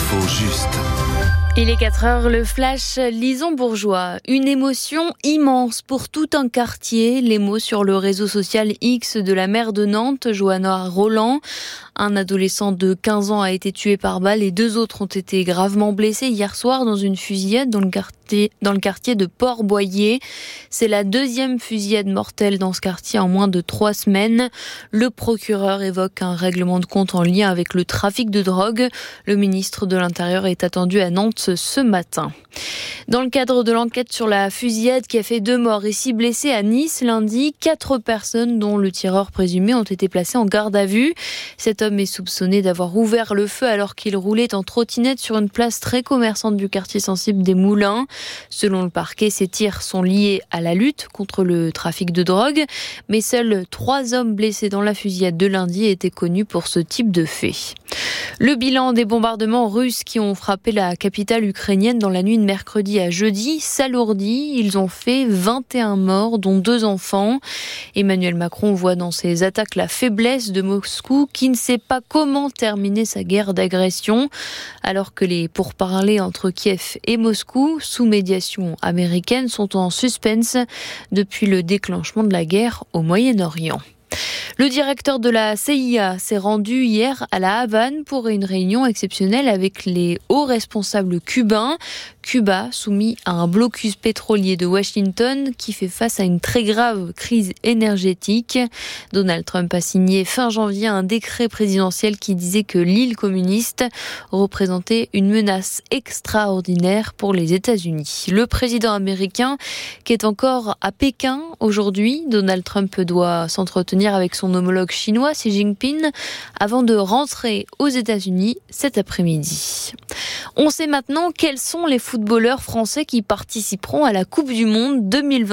L'info juste. Il est 4h, le flash Lison Bourgeois. Une émotion immense pour tout un quartier. Les mots sur le réseau social X de la maire de Nantes, Johanna Roland. Un adolescent de 15 ans a été tué par balle et 2 autres ont été gravement blessés hier soir dans une fusillade dans le quartier de Port-Boyer. C'est la 2e fusillade mortelle dans ce quartier en moins de 3 semaines. Le procureur évoque un règlement de compte en lien avec le trafic de drogue. Le ministre de l'Intérieur est attendu à Nantes ce matin. Dans le cadre de l'enquête sur la fusillade qui a fait 2 morts et 6 blessés à Nice lundi, 4 personnes dont le tireur présumé ont été placées en garde à vue. Cet homme est soupçonné d'avoir ouvert le feu alors qu'il roulait en trottinette sur une place très commerçante du quartier sensible des Moulins. Selon le parquet, ces tirs sont liés à la lutte contre le trafic de drogue, mais seuls 3 hommes blessés dans la fusillade de lundi étaient connus pour ce type de fait. Le bilan des bombardements russes qui ont frappé la capitale ukrainienne dans la nuit de mercredi à jeudi s'alourdit. Ils ont fait 21 morts, dont 2 enfants. Emmanuel Macron voit dans ces attaques la faiblesse de Moscou qui ne sait pas comment terminer sa guerre d'agression. Alors que les pourparlers entre Kiev et Moscou, sous médiation américaine, sont en suspense depuis le déclenchement de la guerre au Moyen-Orient. Le directeur de la CIA s'est rendu hier à la Havane pour une réunion exceptionnelle avec les hauts responsables cubains. Cuba, soumis à un blocus pétrolier de Washington qui fait face à une très grave crise énergétique. Donald Trump a signé fin janvier un décret présidentiel qui disait que l'île communiste représentait une menace extraordinaire pour les États-Unis. Le président américain qui est encore à Pékin aujourd'hui, Donald Trump doit s'entretenir avec son homologue chinois Xi Jinping avant de rentrer aux États-Unis cet après-midi. On sait maintenant quels sont les footballeurs français qui participeront à la Coupe du Monde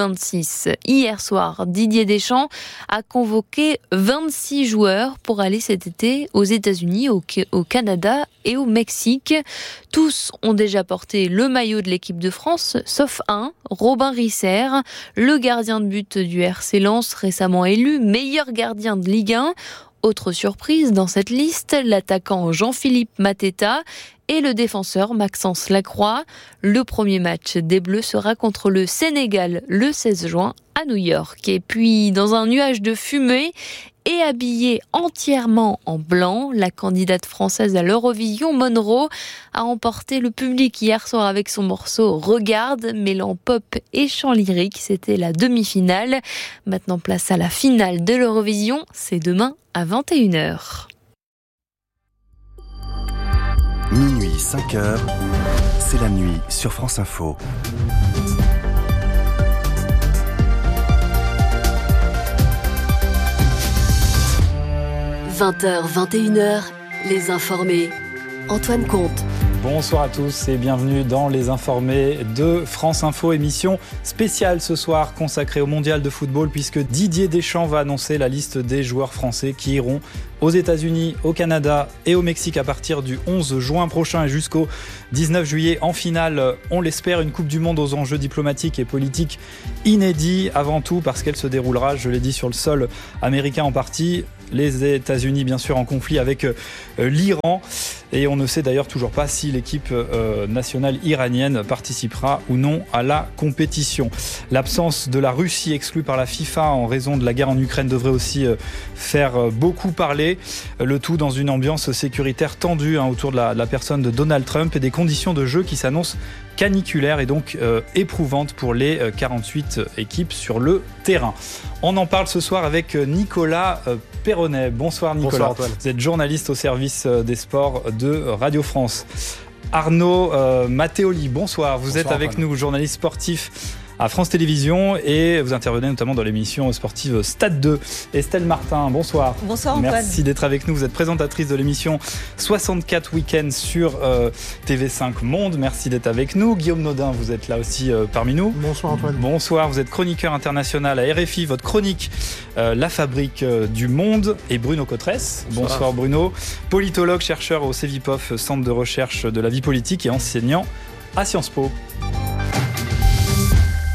2026. Hier soir, Didier Deschamps a convoqué 26 joueurs pour aller cet été aux États-Unis, au Canada et au Mexique. Tous ont déjà porté le maillot de l'équipe de France, sauf un, Robin Risser, le gardien de but du RC Lens, récemment élu meilleur gardien de Ligue 1. Autre surprise dans cette liste, l'attaquant Jean-Philippe Mateta et le défenseur Maxence Lacroix. Le premier match des Bleus sera contre le Sénégal le 16 juin à New York. Et puis, dans un nuage de fumée et habillée entièrement en blanc, la candidate française à l'Eurovision, Monroe, a emporté le public hier soir avec son morceau Regarde, mêlant pop et chant lyrique. C'était la demi-finale. Maintenant, place à la finale de l'Eurovision. C'est demain à 21h. Minuit 5h, c'est la nuit sur France Info. 20h, 21h, Les Informés. Antoine Comte. Bonsoir à tous et bienvenue dans Les Informés de France Info, émission spéciale ce soir consacrée au mondial de football puisque Didier Deschamps va annoncer la liste des joueurs français qui iront aux États-Unis, au Canada et au Mexique à partir du 11 juin prochain et jusqu'au 19 juillet. En finale, on l'espère, une Coupe du Monde aux enjeux diplomatiques et politiques inédits avant tout parce qu'elle se déroulera, je l'ai dit, sur le sol américain en partie. Les États-Unis, bien sûr, en conflit avec l'Iran. Et on ne sait d'ailleurs toujours pas si l'équipe nationale iranienne participera ou non à la compétition. L'absence de la Russie exclue par la FIFA en raison de la guerre en Ukraine devrait aussi faire beaucoup parler. Le tout dans une ambiance sécuritaire tendue autour de la personne de Donald Trump et des conditions de jeu qui s'annoncent caniculaire et donc éprouvante pour les 48 équipes sur le terrain. On en parle ce soir avec Nicolas Perronnet. Bonsoir Nicolas. Bonsoir Antoine. Vous êtes journaliste au service des sports de Radio France. Arnaud Matteoli, bonsoir. Vous êtes avec nous, journaliste sportif à France Télévisions et vous intervenez notamment dans l'émission sportive Stade 2. Estelle Martin, bonsoir. Bonsoir Antoine. Merci d'être avec nous. Vous êtes présentatrice de l'émission 64 Week-ends sur TV5 Monde. Merci d'être avec nous. Guillaume Nodin, vous êtes là aussi parmi nous. Bonsoir Antoine. Bonsoir, vous êtes chroniqueur international à RFI. Votre chronique, La Fabrique du Monde. Et Bruno Cotresse. Bonsoir Bruno. Politologue, chercheur au CEVIPOF, Centre de recherche de la vie politique et enseignant à Sciences Po.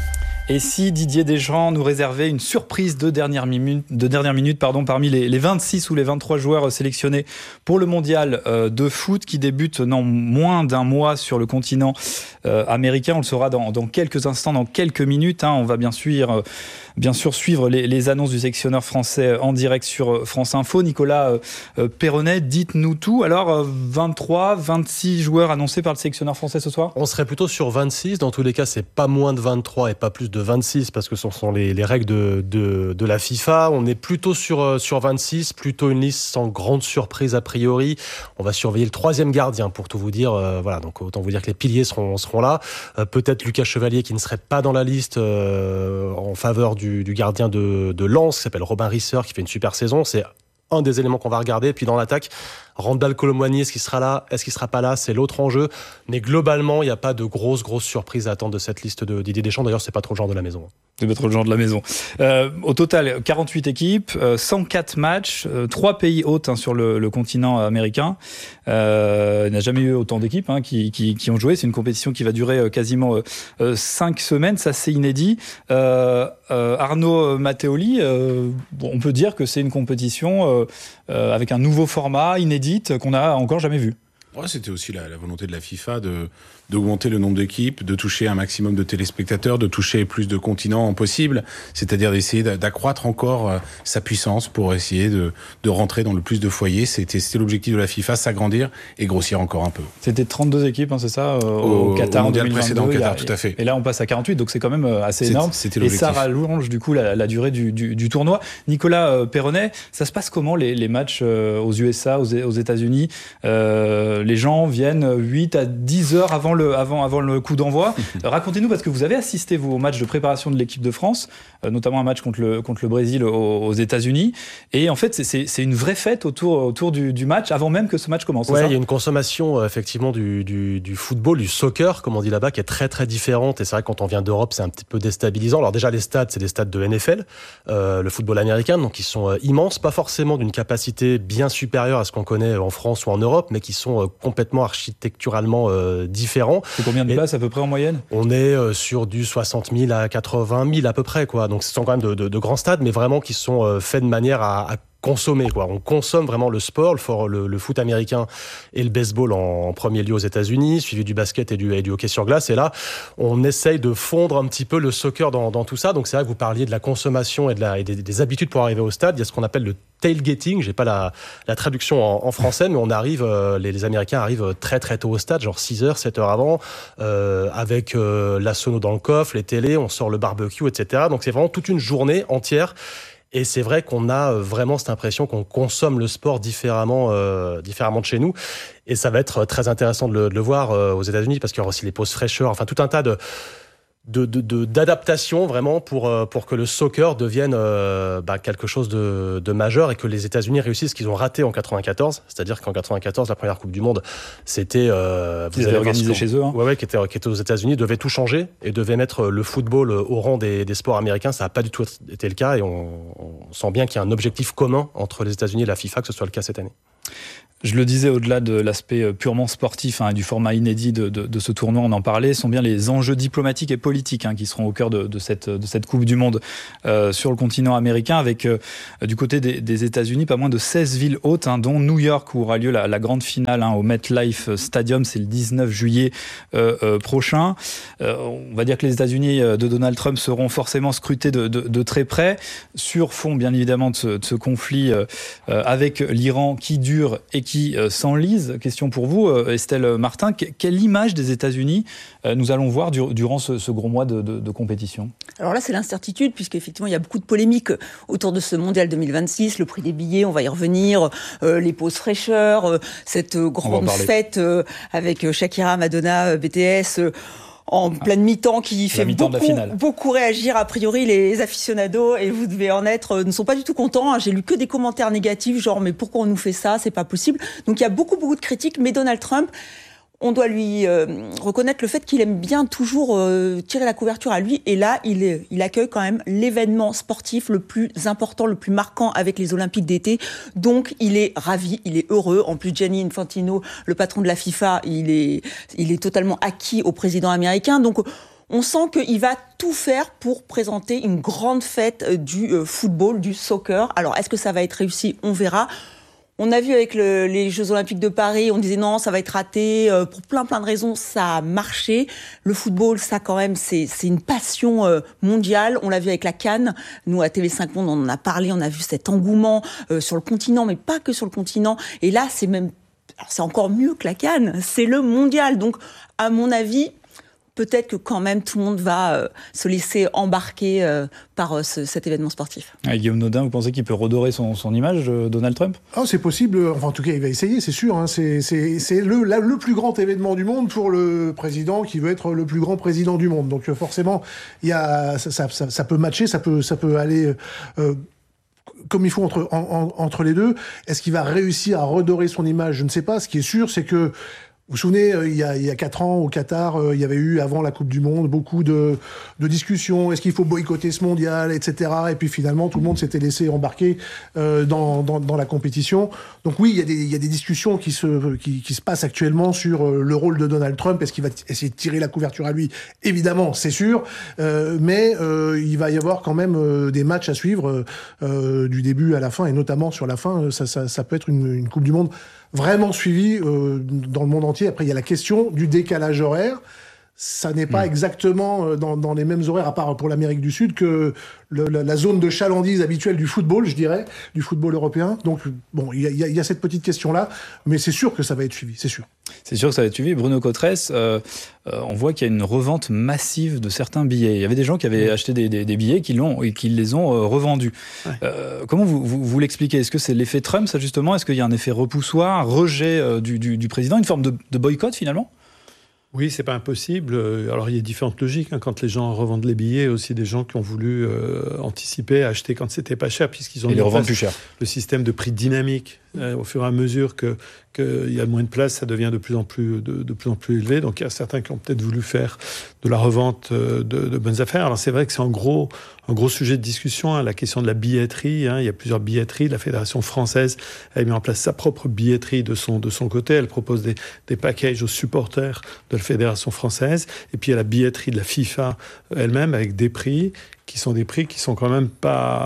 Et si Didier Deschamps nous réservait une surprise de dernière minute, parmi les 26 ou les 23 joueurs sélectionnés pour le mondial de foot qui débute dans moins d'un mois sur le continent américain. On le saura dans quelques instants, dans quelques minutes. On va bien sûr suivre les annonces du sélectionneur français en direct sur France Info. Nicolas Perronnet, dites-nous tout. Alors, 23, 26 joueurs annoncés par le sélectionneur français ce soir ? On serait plutôt sur 26. Dans tous les cas, c'est pas moins de 23 et pas plus de 26 parce que ce sont les règles de la FIFA. On est plutôt sur 26, plutôt une liste sans grande surprise a priori. On va surveiller le troisième gardien pour tout vous dire. Voilà, donc autant vous dire que les piliers seront là. Peut-être Lucas Chevalier qui ne serait pas dans la liste en faveur du gardien de Lens qui s'appelle Robin Risser qui fait une super saison. C'est un des éléments qu'on va regarder. Puis dans l'attaque, Randal Colomwani, est-ce qu'il sera là ? Est-ce qu'il sera pas là ? C'est l'autre enjeu. Mais globalement, il n'y a pas de grosses surprises à attendre de cette liste de Didier Deschamps. D'ailleurs, c'est pas trop le genre de la maison. C'est pas trop le genre de la maison. Au total, 48 équipes, 104 matchs, 3 pays hôtes sur le continent américain. Il n'y a jamais eu autant d'équipes qui ont joué. C'est une compétition qui va durer quasiment 5 semaines. Ça, c'est inédit. Arnaud Matteoli, on peut dire que c'est une compétition avec un nouveau format inédite qu'on n'a encore jamais vu. Ouais, c'était aussi la volonté de la FIFA d'augmenter le nombre d'équipes, de toucher un maximum de téléspectateurs, de toucher plus de continents possible, c'est-à-dire d'essayer d'accroître encore sa puissance pour essayer de rentrer dans le plus de foyers. C'était l'objectif de la FIFA, s'agrandir et grossir encore un peu. C'était 32 équipes, c'est ça, au Qatar en 2022. Précédent, Qatar, tout à fait. Et là, on passe à 48, donc c'est quand même assez énorme. C'était l'objectif. Et ça rallonge du coup la durée du tournoi. Nicolas Perronnet, ça se passe comment les matchs aux USA, aux États-Unis les gens viennent 8 à 10 heures avant le coup d'envoi. Racontez-nous, parce que vous avez assisté au match de préparation de l'équipe de France, notamment un match contre le Brésil aux États-Unis. Et en fait, c'est une vraie fête autour du match, avant même que ce match commence. Ouais, il y a une consommation effectivement du football, du soccer, comme on dit là-bas, qui est très très différente. Et c'est vrai que quand on vient d'Europe, c'est un petit peu déstabilisant. Alors déjà, les stades, c'est des stades de NFL, le football américain, donc ils sont immenses, pas forcément d'une capacité bien supérieure à ce qu'on connaît en France ou en Europe, mais qui sont complètement architecturalement différents. C'est combien de places à peu près en moyenne ? On est sur du 60 000 à 80 000 à peu près, quoi. Donc ce sont quand même de grands stades, mais vraiment qui sont faits de manière à consommer, quoi. On consomme vraiment le sport, le foot américain et le baseball en premier lieu aux États-Unis, suivi du basket et du hockey sur glace. Et là, on essaye de fondre un petit peu le soccer dans tout ça. Donc c'est vrai que vous parliez de la consommation et des habitudes pour arriver au stade. Il y a ce qu'on appelle le tailgating. J'ai pas la traduction en français, mais on arrive, les Américains arrivent très très tôt au stade, genre 6h, 7h avant, avec la sono dans le coffre, les télés, on sort le barbecue, etc. Donc c'est vraiment toute une journée entière. Et c'est vrai qu'on a vraiment cette impression qu'on consomme le sport différemment de chez nous. Et ça va être très intéressant de le voir aux États-Unis, parce qu'il y aura aussi les pauses fraîcheurs, enfin tout un tas d'adaptation vraiment pour que le soccer devienne quelque chose de majeur et que les États-Unis réussissent ce qu'ils ont raté en 94, c'est-à-dire qu'en 94 la première Coupe du Monde c'était vous avez organisé chez eux qui était aux États-Unis, devait tout changer et devait mettre le football au rang des sports américains. Ça n'a pas du tout été le cas et on sent bien qu'il y a un objectif commun entre les États-Unis et la FIFA, que ce soit le cas cette année. Je le disais, au-delà de l'aspect purement sportif et du format inédit de ce tournoi, on en parlait, sont bien les enjeux diplomatiques et politiques qui seront au cœur de cette Coupe du Monde sur le continent américain, avec du côté des États-Unis pas moins de 16 villes hôtes, dont New York, où aura lieu la grande finale au MetLife Stadium, c'est le 19 juillet prochain. On va dire que les États-Unis de Donald Trump seront forcément scrutés de très près, sur fond bien évidemment de ce conflit avec l'Iran qui dure et qui s'enlise. Question pour vous, Estelle Martin. Quelle image des États-Unis nous allons voir durant ce gros mois de compétition ? Alors là, c'est l'incertitude, puisqu'effectivement, il y a beaucoup de polémiques autour de ce mondial 2026, le prix des billets, on va y revenir, les pauses fraîcheurs, cette grande fête avec Shakira, Madonna, BTS... en pleine mi-temps qui fait beaucoup réagir a priori les aficionados, et vous devez en être, ne sont pas du tout contents. J'ai lu que des commentaires négatifs, genre mais pourquoi on nous fait ça, c'est pas possible. Donc il y a beaucoup de critiques, mais Donald Trump, on doit lui reconnaître le fait qu'il aime bien toujours tirer la couverture à lui. Et là, il accueille quand même l'événement sportif le plus important, le plus marquant avec les Olympiques d'été. Donc, il est ravi, il est heureux. En plus, Gianni Infantino, le patron de la FIFA, il est totalement acquis au président américain. Donc, On sent qu'il va tout faire pour présenter une grande fête du football, du soccer. Alors, est-ce que ça va être réussi ? On verra. On a vu avec les Jeux Olympiques de Paris, on disait non, ça va être raté. Pour plein de raisons, ça a marché. Le football, ça quand même, c'est une passion mondiale. On l'a vu avec la CAN. Nous, à TV5 Monde, on en a parlé. On a vu cet engouement sur le continent, mais pas que sur le continent. Et là, c'est encore mieux que la CAN. C'est le mondial. Donc, à mon avis, peut-être que quand même tout le monde va se laisser embarquer par cet événement sportif. Guillaume Nodin, vous pensez qu'il peut redorer son image, Donald Trump ? C'est possible. Enfin, en tout cas, il va essayer, c'est sûr. Hein. C'est le plus grand événement du monde pour le président qui veut être le plus grand président du monde. Donc forcément, ça peut matcher, ça peut aller comme il faut entre les deux. Est-ce qu'il va réussir à redorer son image ? Je ne sais pas. Ce qui est sûr, c'est que vous vous souvenez, il y a 4 ans, au Qatar, il y avait eu, avant la Coupe du Monde, beaucoup de discussions. Est-ce qu'il faut boycotter ce mondial, etc. Et puis finalement, tout le monde s'était laissé embarquer dans la compétition. Donc oui, il y a des discussions qui se passent actuellement sur le rôle de Donald Trump. Est-ce qu'il va essayer de tirer la couverture à lui ? Évidemment, c'est sûr. Mais il va y avoir quand même des matchs à suivre du début à la fin. Et notamment sur la fin, ça peut être une Coupe du Monde vraiment suivi dans le monde entier. Après, il y a la question du décalage horaire. Ça n'est pas exactement dans les mêmes horaires, à part pour l'Amérique du Sud, que la zone de chalandise habituelle du football, je dirais, du football européen. Donc, bon, il y a cette petite question-là, mais c'est sûr que ça va être suivi, c'est sûr. C'est sûr que ça va être suivi. Bruno Cotresse, on voit qu'il y a une revente massive de certains billets. Il y avait des gens qui avaient acheté des billets qui les ont revendus. Ouais. Comment vous l'expliquez ? Est-ce que c'est l'effet Trump, ça justement ? Est-ce qu'il y a un effet repoussoir, un rejet du président, une forme de boycott finalement ? Oui, c'est pas impossible. Alors, il y a différentes logiques. Quand les gens revendent les billets, aussi des gens qui ont voulu anticiper, acheter quand c'était pas cher, puisqu'ils ont mis en place plus cher. Le système de prix dynamique. Au fur et à mesure qu'il y a moins de place, ça devient de plus en plus élevé. Donc, il y a certains qui ont peut-être voulu faire de la revente de bonnes affaires. Alors, c'est vrai que c'est un gros sujet de discussion, la question de la billetterie. Il y a plusieurs billetteries. La Fédération française a mis en place sa propre billetterie de son côté. Elle propose des packages aux supporters de la Fédération française. Et puis, il y a la billetterie de la FIFA elle-même avec des prix qui sont quand même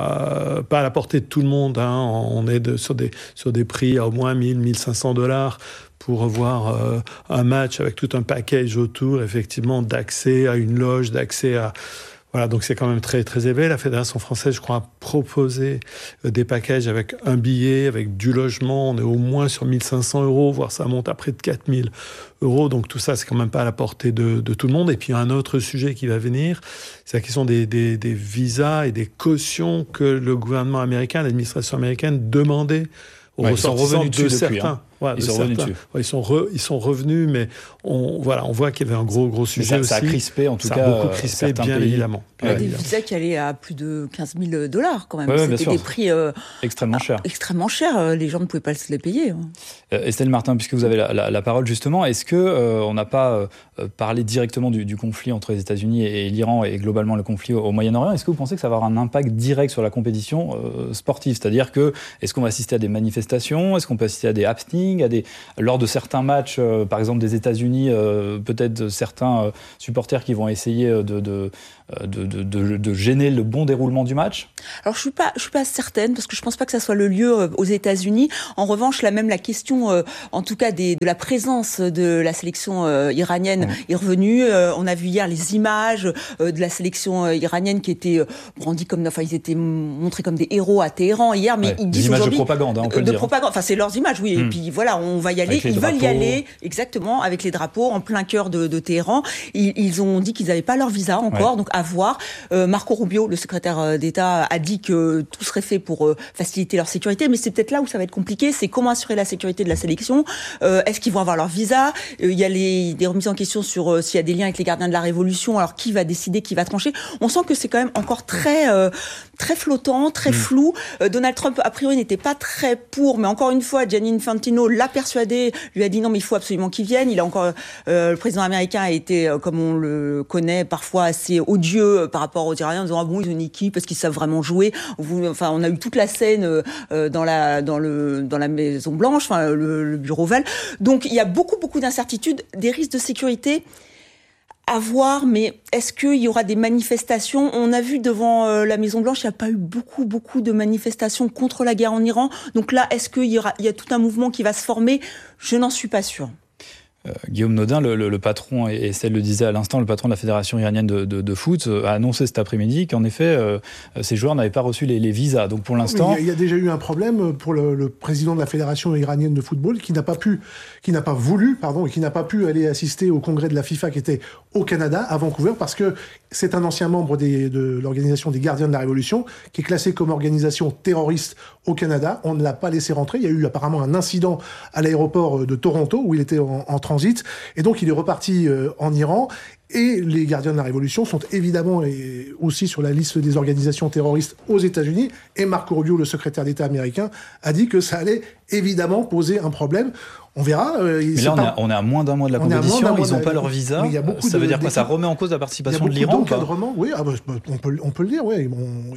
pas à la portée de tout le monde. On est sur des prix à au moins 1 500 $ pour voir un match avec tout un package autour, effectivement, d'accès à une loge, d'accès à... Voilà, donc c'est quand même très, très élevé. La Fédération française, je crois, a proposé des packages avec un billet, avec du logement. On est au moins sur 1 500 €, voire ça monte à près de 4 000 €. Donc tout ça, c'est quand même pas à la portée de tout le monde. Et puis un autre sujet qui va venir, c'est la question des visas et des cautions que le gouvernement américain, l'administration américaine demandait aux ressortissants de certains. Ils sont revenus, mais on voit qu'il y avait un gros sujet aussi. Ça a crispé, en tout cas. Ça a beaucoup crispé, bien évidemment. Il y a des visas qui allaient à plus de 15 000 $ quand même. Ouais, c'était des prix extrêmement chers. Extrêmement chers. Les gens ne pouvaient pas se les payer. Estelle Martin, puisque vous avez la parole justement, est-ce que on n'a pas parlé directement du conflit entre les États-Unis et l'Iran et globalement le conflit au Moyen-Orient ? Est-ce que vous pensez que ça va avoir un impact direct sur la compétition sportive ? C'est-à-dire est-ce qu'on va assister à des manifestations ? Est-ce qu'on peut assister à des happenings ? Lors de certains matchs, par exemple des États-Unis, peut-être certains supporters qui vont essayer de gêner le bon déroulement du match ? Alors je suis pas certaine, parce que je pense pas que ça soit le lieu aux États-Unis. En revanche, là même la question, en tout cas de la présence de la sélection iranienne est revenue. On a vu hier les images de la sélection iranienne qui étaient ils étaient montrés comme des héros à Téhéran hier, mais ils disent des images aujourd'hui de propagande, on peut le dire. Enfin c'est leurs images, oui. Et puis voilà, on va y aller. Ils veulent y aller, exactement, avec les drapeaux en plein cœur de Téhéran. Ils ont dit qu'ils n'avaient pas leur visa encore, donc à voir. Marco Rubio, le secrétaire d'État, a dit que tout serait fait pour faciliter leur sécurité, mais c'est peut-être là où ça va être compliqué, c'est comment assurer la sécurité de la sélection. Est-ce qu'ils vont avoir leur visa ? Il y a des remises en question sur s'il y a des liens avec les gardiens de la Révolution, alors qui va décider, qui va trancher. On sent que c'est quand même encore très flottant, très flou. Donald Trump, a priori, n'était pas très pour, mais encore une fois, Gianni Infantino l'a persuadé, lui a dit non mais il faut absolument qu'il vienne. Il a encore le président américain a été, comme on le connaît, parfois assez odieux par rapport aux Iraniens, en disant ah bon ils ont une équipe parce qu'ils savent vraiment jouer. On a eu toute la scène dans la Maison Blanche, le bureau Oval. Donc il y a beaucoup d'incertitudes, des risques de sécurité À voir, mais est-ce qu'il y aura des manifestations ? On a vu devant la Maison-Blanche, il n'y a pas eu beaucoup de manifestations contre la guerre en Iran. Donc là, est-ce qu'il y a tout un mouvement qui va se former ? Je n'en suis pas sûre. Guillaume Nodin, le patron, et Estelle le disait à l'instant, le patron de la Fédération iranienne de foot, a annoncé cet après-midi qu'en effet, ces joueurs n'avaient pas reçu les visas. Donc pour l'instant... Il y a déjà eu un problème pour le président de la Fédération iranienne de football qui n'a pas pu aller assister au congrès de la FIFA qui était au Canada, à Vancouver, parce que c'est un ancien membre de l'organisation des Gardiens de la Révolution, qui est classée comme organisation terroriste au Canada. On ne l'a pas laissé rentrer. Il y a eu apparemment un incident à l'aéroport de Toronto, où il était en transit. Et donc, il est reparti en Iran. Et les Gardiens de la Révolution sont évidemment aussi sur la liste des organisations terroristes aux États-Unis. Et Marco Rubio, le secrétaire d'État américain, a dit que ça allait évidemment poser un problème. On verra. Mais là, on est à moins d'un mois de la compétition. Ils n'ont pas leur visa. Ça veut dire quoi ? Ça remet en cause la participation de l'Iran ? Oui, on peut le dire. Oui.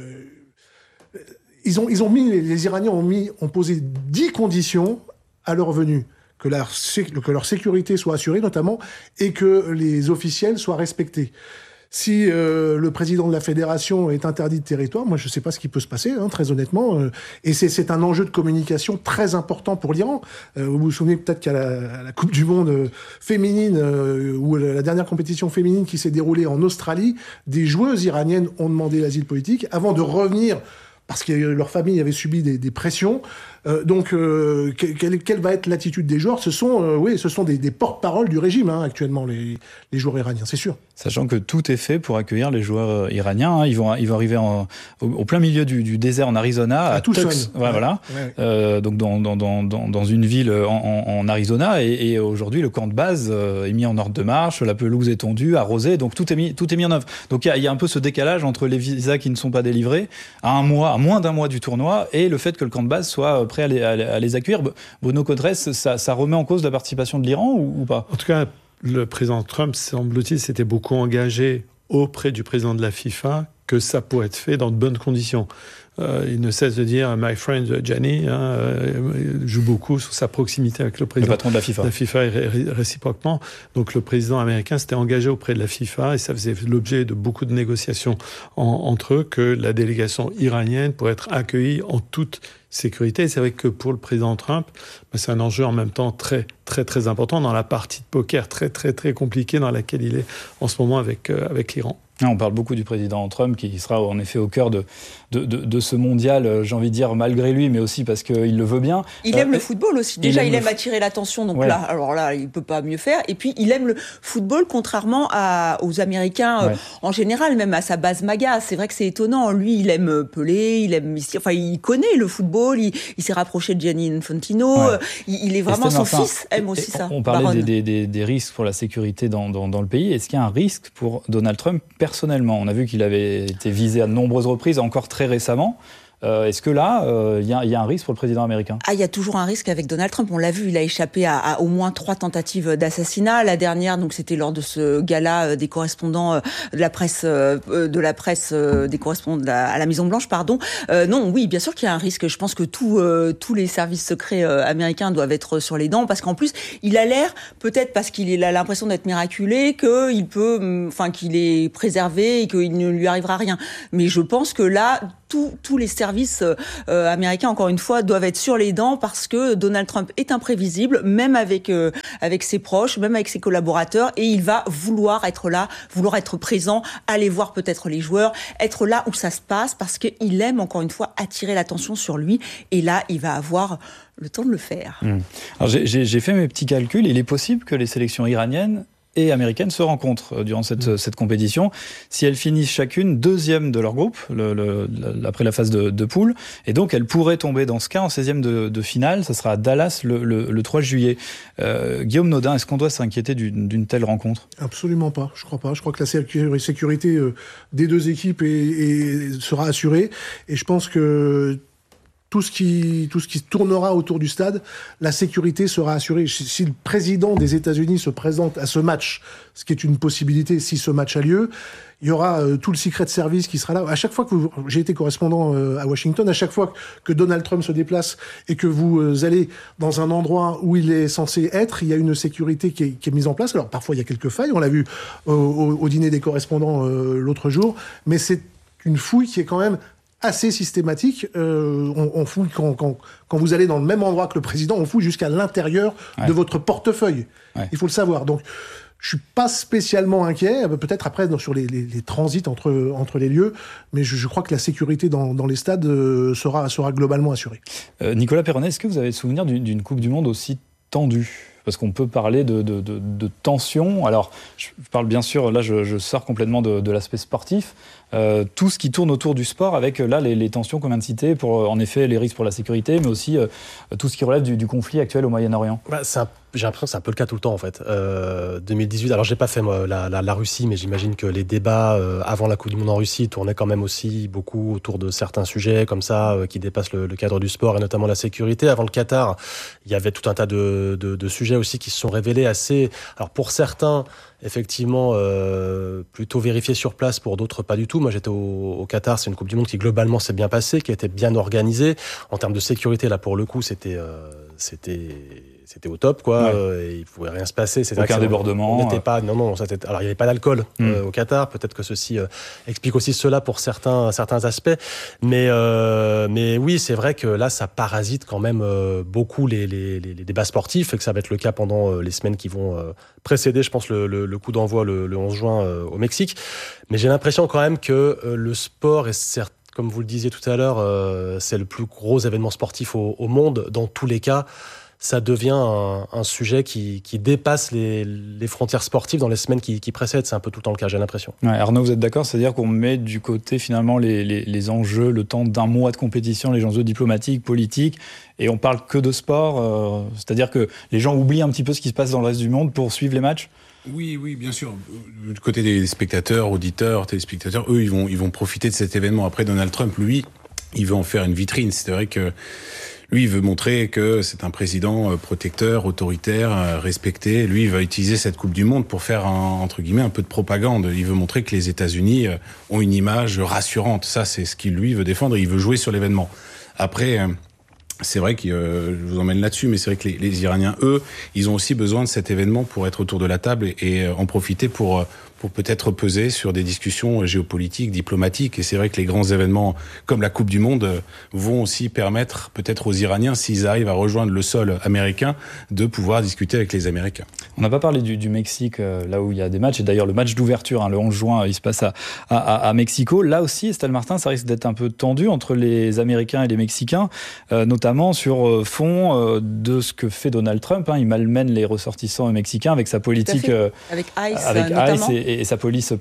Les Iraniens ont posé 10 conditions à leur venue. Que leur sécurité soit assurée, notamment, et que les officiels soient respectés. Si le président de la fédération est interdit de territoire, moi je ne sais pas ce qui peut se passer, très honnêtement. Et c'est un enjeu de communication très important pour l'Iran. Vous vous souvenez peut-être qu'à la Coupe du Monde féminine, ou la dernière compétition féminine qui s'est déroulée en Australie, des joueuses iraniennes ont demandé l'asile politique avant de revenir parce que leur famille avait subi des pressions. Quelle va être l'attitude des joueurs ? Ce sont des porte-parole du régime actuellement, les joueurs iraniens, c'est sûr. Sachant que tout est fait pour accueillir les joueurs iraniens. Ils vont arriver au plein milieu du désert en Arizona, à Tucson. Voilà. Donc dans une ville en Arizona. Et aujourd'hui, le camp de base est mis en ordre de marche, la pelouse est tondue, arrosée. Donc tout est mis en œuvre. Donc il y a un peu ce décalage entre les visas qui ne sont pas délivrés à moins d'un mois du tournoi et le fait que le camp de base soit prêt à les accueillir. Bruno Codresse, ça remet en cause la participation de l'Iran ou pas ? En tout cas, le président Trump, semble-t-il, s'était beaucoup engagé auprès du président de la FIFA que ça pourrait être fait dans de bonnes conditions. Il ne cesse de dire « My friend Gianni », joue beaucoup sur sa proximité avec le président. Le patron de la FIFA. La FIFA réciproquement. Donc le président américain s'était engagé auprès de la FIFA et ça faisait l'objet de beaucoup de négociations entre eux que la délégation iranienne pourrait être accueillie en toute sécurité. Et c'est vrai que pour le président Trump, c'est un enjeu en même temps très, très, très important dans la partie de poker très, très, très compliquée dans laquelle il est en ce moment avec l'Iran. On parle beaucoup du président Trump qui sera en effet au cœur de ce mondial, j'ai envie de dire malgré lui, mais aussi parce qu'il le veut bien. Il aime le football aussi. Déjà, il aime attirer l'attention, donc là, il ne peut pas mieux faire. Et puis, il aime le football, contrairement aux Américains en général, même à sa base MAGA. C'est vrai que c'est étonnant. Lui, il aime Pelé, il connaît le football, il s'est rapproché de Gianni Infantino. Il est vraiment, son fils aime aussi ça. On parlait des risques pour la sécurité dans le pays. Est-ce qu'il y a un risque pour Donald Trump personnellement ? On a vu qu'il avait été visé à de nombreuses reprises, encore très récemment. Est-ce que là, il y a un risque pour le président américain ? Il y a toujours un risque avec Donald Trump. On l'a vu, il a échappé à au moins 3 tentatives d'assassinat. La dernière, donc, c'était lors de ce gala des correspondants de la presse, des correspondants à la Maison-Blanche, pardon. Non, oui, bien sûr qu'il y a un risque. Je pense que tous les services secrets américains doivent être sur les dents, parce qu'en plus, il a l'air, peut-être parce qu'il a l'impression d'être miraculé, qu'il est préservé et qu'il ne lui arrivera rien. Mais je pense que là, tous les services américains, encore une fois, doivent être sur les dents parce que Donald Trump est imprévisible, même avec ses proches, même avec ses collaborateurs, et il va vouloir être là, vouloir être présent, aller voir peut-être les joueurs, être là où ça se passe, parce qu'il aime, encore une fois, attirer l'attention sur lui, et là, il va avoir le temps de le faire. Alors, j'ai fait mes petits calculs. Il est possible que les sélections iraniennes et américaines se rencontrent durant cette compétition. Si elles finissent chacune deuxième de leur groupe, après la phase de poule, et donc elles pourraient tomber dans ce cas en 16e de finale. Ça sera à Dallas le 3 juillet. Guillaume Nodin, est-ce qu'on doit s'inquiéter d'une telle rencontre ? Absolument pas, je crois pas. Je crois que la sécurité des deux équipes sera assurée, et je pense que tout ce qui tournera autour du stade, la sécurité sera assurée. Si le président des États-Unis se présente à ce match, ce qui est une possibilité si ce match a lieu, il y aura tout le Secret Service qui sera là. À chaque fois que j'ai été correspondant à Washington, à chaque fois que Donald Trump se déplace et que vous allez dans un endroit où il est censé être, il y a une sécurité qui est mise en place. Alors parfois il y a quelques failles, on l'a vu au dîner des correspondants l'autre jour, mais c'est une fouille qui est quand même assez systématique. On fouille quand vous allez dans le même endroit que le président, on fouille jusqu'à l'intérieur de votre portefeuille. Ouais. Il faut le savoir. Donc, je suis pas spécialement inquiet. Peut-être après sur les transits entre les lieux, mais je crois que la sécurité dans les stades sera globalement assurée. Nicolas Perronnet, est-ce que vous avez le souvenir d'une Coupe du Monde aussi tendue ? Parce qu'on peut parler de tension. Alors, je parle bien sûr, là je sors complètement de l'aspect sportif. Tout ce qui tourne autour du sport avec là les tensions qu'on vient de citer, pour en effet les risques pour la sécurité, mais aussi tout ce qui relève du conflit actuel au Moyen-Orient. J'ai l'impression que c'est un peu le cas tout le temps en fait. 2018, alors j'ai pas fait moi la Russie, mais j'imagine que les débats avant la Coupe du Monde en Russie tournaient quand même aussi beaucoup autour de certains sujets comme ça qui dépassent le cadre du sport et notamment la sécurité. Avant le Qatar, il y avait tout un tas de sujets aussi qui se sont révélés assez. Alors pour certains, effectivement, plutôt vérifiés sur place, pour d'autres pas du tout. Moi j'étais au Qatar, c'est une Coupe du Monde qui globalement s'est bien passée, qui a été bien organisée. En termes de sécurité, là pour le coup, c'était au top, quoi. Ouais. Il pouvait rien se passer. Aucun débordement. On n'était pas. Non. Alors il n'y avait pas d'alcool au Qatar. Peut-être que ceci explique aussi cela pour certains aspects. Mais oui, c'est vrai que là, ça parasite quand même beaucoup les débats sportifs et que ça va être le cas pendant les semaines qui vont précéder, je pense, le coup d'envoi le 11 juin au Mexique. Mais j'ai l'impression quand même que le sport est certes, comme vous le disiez tout à l'heure, c'est le plus gros événement sportif au monde. Dans tous les cas, ça devient un sujet qui dépasse les frontières sportives dans les semaines qui précèdent. C'est un peu tout le temps le cas, j'ai l'impression. Ouais, Arnaud, vous êtes d'accord ? C'est-à-dire qu'on met du côté finalement les enjeux, le temps d'un mois de compétition, les enjeux diplomatiques, politiques, et on parle que de sport. C'est-à-dire que les gens oublient un petit peu ce qui se passe dans le reste du monde pour suivre les matchs ? Oui, bien sûr. Du côté des spectateurs, auditeurs, téléspectateurs, eux, ils vont profiter de cet événement. Après, Donald Trump, lui, il veut en faire une vitrine. C'est vrai que lui, il veut montrer que c'est un président protecteur, autoritaire, respecté. Lui, il va utiliser cette Coupe du Monde pour faire entre guillemets un peu de propagande. Il veut montrer que les États-Unis ont une image rassurante. Ça, c'est ce qu'il lui veut défendre. Il veut jouer sur l'événement. Après, c'est vrai que je vous emmène là-dessus, mais c'est vrai que les Iraniens, eux, ils ont aussi besoin de cet événement pour être autour de la table et en profiter pour peut-être peser sur des discussions géopolitiques, diplomatiques. Et c'est vrai que les grands événements comme la Coupe du Monde vont aussi permettre peut-être aux Iraniens, s'ils arrivent à rejoindre le sol américain, de pouvoir discuter avec les Américains. On n'a pas parlé du Mexique, là où il y a des matchs. Et d'ailleurs, le match d'ouverture, le 11 juin, il se passe à Mexico. Là aussi, Estelle Martin, ça risque d'être un peu tendu entre les Américains et les Mexicains, notamment sur fond de ce que fait Donald Trump. Il malmène les ressortissants mexicains avec sa politique... Avec ICE, notamment. Et sa police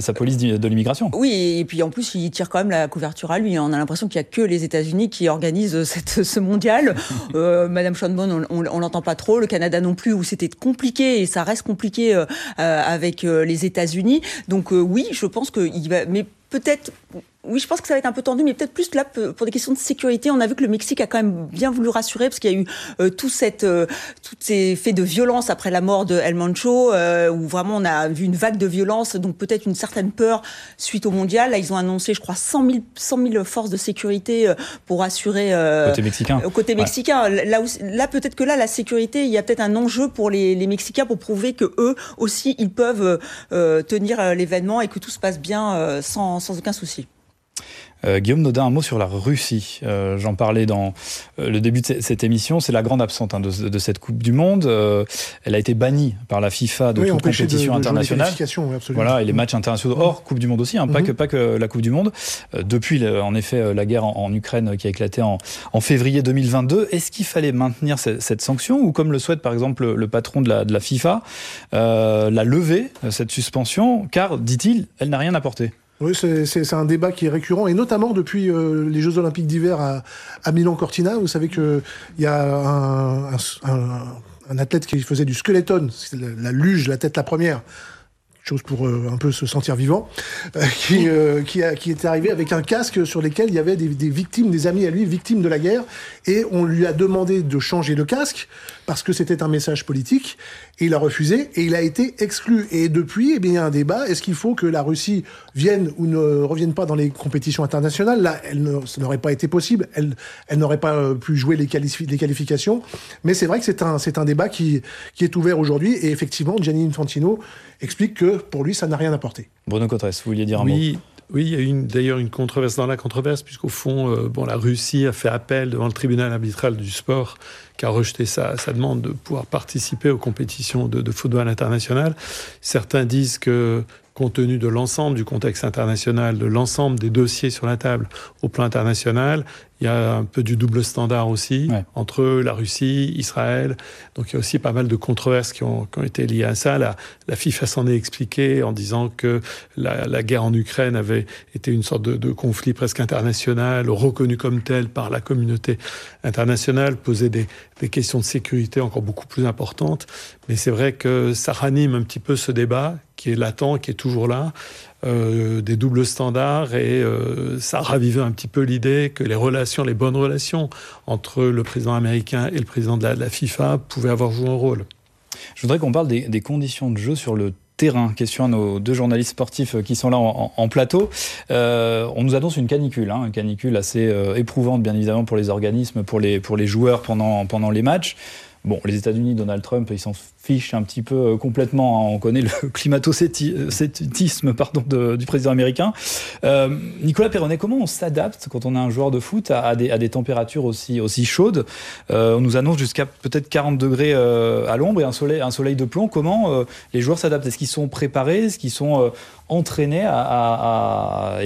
de l'immigration. Oui, et puis en plus, il tire quand même la couverture à lui. On a l'impression qu'il n'y a que les États-Unis qui organisent ce mondial. Madame Sheinbaum, on l'entend pas trop. Le Canada non plus, où c'était compliqué, et ça reste compliqué avec les États-Unis. Donc oui, je pense qu'il va... Mais peut-être... Oui, je pense que ça va être un peu tendu, mais peut-être plus là pour des questions de sécurité. On a vu que le Mexique a quand même bien voulu rassurer, parce qu'il y a eu tous ces faits de violence après la mort de El Mencho, où vraiment on a vu une vague de violence, donc peut-être une certaine peur suite au mondial. Là, ils ont annoncé, je crois, 100 000 forces de sécurité pour assurer... côté mexicain. Côté mexicain. Là, peut-être que là, la sécurité, il y a peut-être un enjeu pour les Mexicains pour prouver que eux aussi, ils peuvent tenir l'événement et que tout se passe bien sans aucun souci. Guillaume Nodin, un mot sur la Russie. J'en parlais dans le début de cette émission. C'est la grande absente de cette Coupe du Monde. Elle a été bannie par la FIFA de toute compétition internationale. Voilà, et les matchs internationaux hors Coupe du Monde aussi, pas que la Coupe du Monde. Depuis, en effet, la guerre en Ukraine qui a éclaté en février 2022. Est-ce qu'il fallait maintenir cette sanction, ou comme le souhaite par exemple le patron de la FIFA, la lever, cette suspension, car, dit-il, elle n'a rien apporté? Oui, c'est un débat qui est récurrent, et notamment depuis les Jeux Olympiques d'hiver à Milan-Cortina. Vous savez qu'il y a un athlète qui faisait du skeleton, c'est la luge, la tête la première. chose pour un peu se sentir vivant, qui est arrivé avec un casque sur lequel il y avait des victimes, des amis à lui, victimes de la guerre, et on lui a demandé de changer de casque parce que c'était un message politique, et il a refusé, et il a été exclu. Et depuis, il y a un débat, est-ce qu'il faut que la Russie vienne ou ne revienne pas dans les compétitions internationales? Là, ça n'aurait pas été possible, elle n'aurait pas pu jouer les qualifications, mais c'est vrai que c'est un débat qui est ouvert aujourd'hui, et effectivement, Gianni Infantino explique que pour lui, ça n'a rien apporté. Bruno Cotresse, vous vouliez dire un mot? Oui, il y a eu d'ailleurs une controverse dans la controverse, puisqu'au fond, la Russie a fait appel devant le tribunal arbitral du sport, qui a rejeté sa demande de pouvoir participer aux compétitions de football international. Certains disent que, compte tenu de l'ensemble du contexte international, de l'ensemble des dossiers sur la table au plan international, il y a un peu du double standard aussi, entre la Russie, Israël. Donc il y a aussi pas mal de controverses qui ont été liées à ça. La FIFA s'en est expliquée en disant que la guerre en Ukraine avait été une sorte de conflit presque international, reconnu comme tel par la communauté internationale, posait des questions de sécurité encore beaucoup plus importantes. Mais c'est vrai que ça ranime un petit peu ce débat qui est latent, qui est toujours là, des doubles standards, et ça ravivait un petit peu l'idée que les bonnes relations entre le président américain et le président de la FIFA pouvaient avoir joué un rôle. Je voudrais qu'on parle des conditions de jeu sur le terrain. Question à nos deux journalistes sportifs qui sont là en plateau. On nous annonce une canicule assez éprouvante, bien évidemment, pour les organismes, pour les joueurs pendant les matchs. Bon, les États-Unis, Donald Trump, ils s'en fichent un petit peu complètement. On connaît le climato-sceptisme du président américain. Nicolas Perronnet, comment on s'adapte quand on est un joueur de foot à des températures aussi chaudes? On nous annonce jusqu'à peut-être 40 degrés à l'ombre et un soleil de plomb. Comment les joueurs s'adaptent? Est-ce qu'ils sont préparés? Est-ce qu'ils sont entraînés à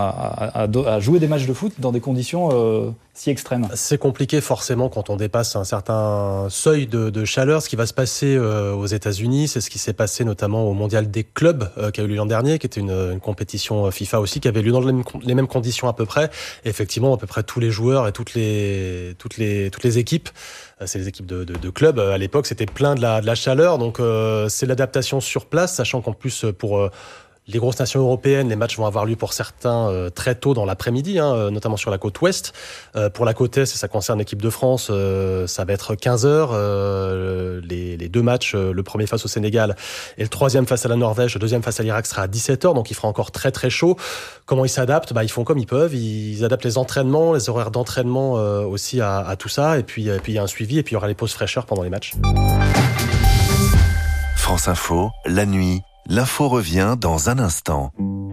jouer des matchs de foot dans des conditions si extrêmes? C'est compliqué forcément quand on dépasse un certain seuil de chaleur. Ce qui va se passer aux États-Unis, c'est ce qui s'est passé notamment au Mondial des clubs qui a eu lieu l'an dernier, qui était une compétition FIFA aussi, qui avait lieu dans les mêmes conditions à peu près. Et effectivement, à peu près tous les joueurs et toutes les équipes, c'est les équipes de clubs, à l'époque, c'était plein de la chaleur. Donc c'est l'adaptation sur place, sachant qu'en plus pour les grosses nations européennes, les matchs vont avoir lieu pour certains très tôt dans l'après-midi, notamment sur la côte ouest. Pour la côte est, ça concerne l'équipe de France, ça va être 15h. Les deux matchs, le premier face au Sénégal et le troisième face à la Norvège, le deuxième face à l'Irak sera à 17h, donc il fera encore très très chaud. Comment ils s'adaptent? Ils font comme ils peuvent, ils adaptent les entraînements, les horaires d'entraînement aussi à tout ça, et puis il y a un suivi, et puis il y aura les pauses fraîcheurs pendant les matchs. France Info, la nuit. L'info revient dans un instant.